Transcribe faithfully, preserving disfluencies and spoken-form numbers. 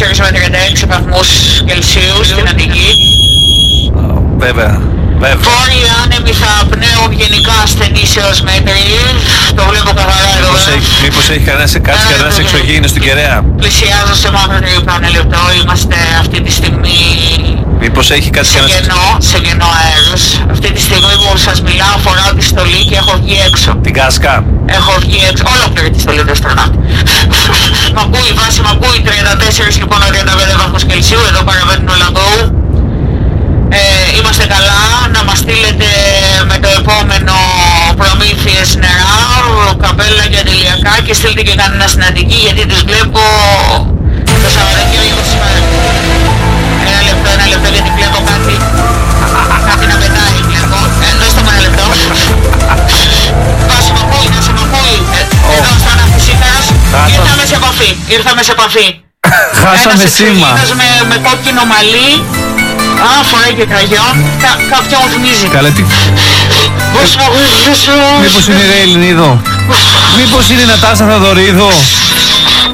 τέσσερα με τριάντα έξι βαθμούς Κελσίου στην Αττική. Βέβαια. Βόρειοι άνεμοι θα πνέουν γενικά ασθενείς έως μέτρη. Το βλέπω καθαρά εδώ. Μήπως έχει, μήπως έχει κανένας, κάτσει κανένας εξωγήινος στην Κεραία. Πλησιάζω σε μαύρο τρίπλο ένα λεπτό. Είμαστε αυτή τη στιγμή Μήπως έχει κάτσει σε κανένας... κενό, σε κενό αέρος. Αυτή τη στιγμή που σας μιλάω φοράω τη στολή και έχω βγει έξω. Την κάσκα. Έχω βγει έξω, ολόκληρη τη στολή του αστροναύτη. Μ' ακούει, η βάση μ' ακούει, τριάντα τέσσερα λοιπόν τριάντα πέντε βαθμούς Κελσίου, εδώ παραβαίνουν όλα go. Ε, είμαστε καλά, να μας στείλετε με το επόμενο προμήθειες νερά, καπέλα και αντιλιακά και στείλτε και κανένα στην Αττική γιατί τους βλέπω το Σαββατοκύριακο σήμερα. Ένα λεπτό, ένα λεπτό γιατί βλέπω κάτι, κάτι να πετάει βλέπω. Ε, δώστε μου ένα λεπτό. Βάση μ' ακούει, να σε μ' ακούει. Εδώ στον Αφυσίκαρος, ήρθαμε σε επαφή, ήρθαμε σε επαφή. Χάσαμε σήμα. Ένας με, με κόκκινο μαλλί. Α, φοράει και κραγιόν. Κα, κάποιο μου θυμίζει. Καλέ τι... Μήπως είναι η Ρέιλινίδο. Μήπως είναι η Νατάσα Θαδωρίδου.